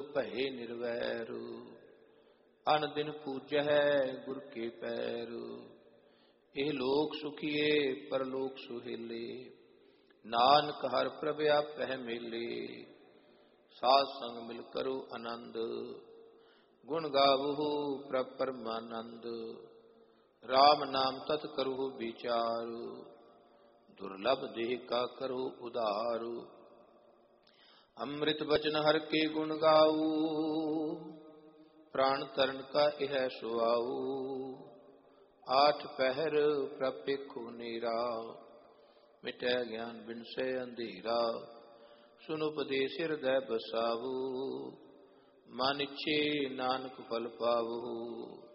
ਭਏ ਨਿਰਵੈਰ। ਅਨ ਦਿਨ ਪੂਜੈ ਗੁਰ ਕੇ ਪੈਰ। ਇਹ ਲੋਕ ਸੁਖੀਏ ਪਰਲੋਕ ਸੁਹੇਲੇ। ਨਾਨਕ ਹਰਿ ਪ੍ਰਭ ਆਪਹਿ ਮੇਲੇ। ਸਾਧ ਸੰਗ ਮਿਲ ਕਰੋ ਆਨੰਦ। ਗੁਣ ਗਾਵਹੁ ਪ੍ਰਭ ਪਰਮਾਨੰਦ। ਰਾਮ ਨਾਮ ਤਤ ਕਰਹੁ ਵਿਚਾਰ। ਦੁਰਲਭ ਦੇਹ ਕਾ ਕਰਹੁ ਉਧਾਰ। ਅੰਮ੍ਰਿਤ ਬਚਨ ਹਰਿ ਕੇ ਗੁਣ ਗਾਊ। ਪ੍ਰਾਣ ਤਰਨ ਕਾ ਇਹ ਸੁਆਊ। ਆਠ ਪਹਿਰ ਪ੍ਰਭ ਪੇਖੋ ਨੀਰਾ। ਮਿਟੈ ਗਿਆਨ ਬਿਨਸੈ ਅੰਧੇਰਾ। ਸੁਨ ਉਪਦੇਸ ਹਿਰਦੈ ਬਸਾਵੂ। ਮਨ ਇੱਛੇ ਨਾਨਕ ਫਲ ਪਾਵੂ।